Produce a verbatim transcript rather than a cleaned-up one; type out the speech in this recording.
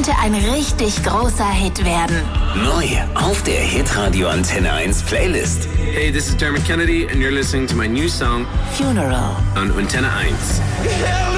könnte ein richtig großer Hit werden. Neu auf der Hitradio Antenne eins Playlist. Hey, this is Dermot Kennedy and you're listening to my new song Funeral. on Antenne eins.